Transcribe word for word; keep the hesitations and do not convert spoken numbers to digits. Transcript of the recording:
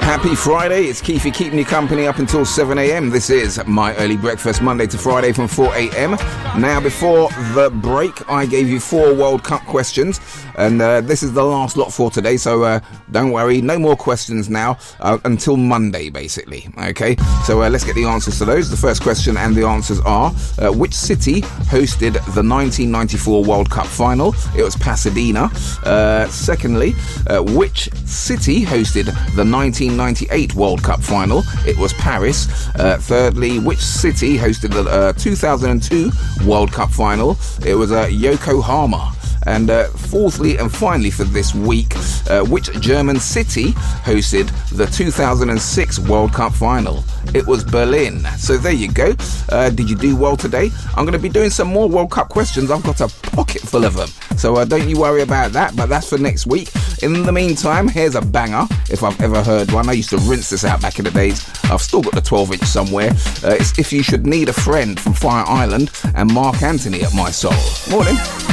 Happy Friday, it's Keithy keeping you company up until seven a.m. This is My Early Breakfast, Monday to Friday from four a.m. Now, before the break, I gave you four World Cup questions, and uh, this is the last lot for today, so uh, don't worry, no more questions now uh, until Monday, basically. Okay, so uh, let's get the answers to those. The first question and the answers are, uh, which city hosted the nineteen ninety-four World Cup final? It was Pasadena. Uh, secondly, uh, which city hosted the nineteen ninety-eight World Cup final? It was Paris. Uh, thirdly, which city hosted the uh, two thousand two World Cup final? It was uh, Yokohama. And uh, fourthly and finally for this week, uh, which German city hosted the two thousand six World Cup final? It was Berlin. So there you go. Uh, did you do well today? I'm going to be doing some more World Cup questions. I've got a pocket full of them. So uh, don't you worry about that, but that's for next week. In the meantime, here's a banger, if I've ever heard one. I used to rinse this out back in the days. I've still got the twelve inch somewhere. Uh, it's If You Should Need a Friend from Fire Island and Mark Anthony at My Soul. Morning.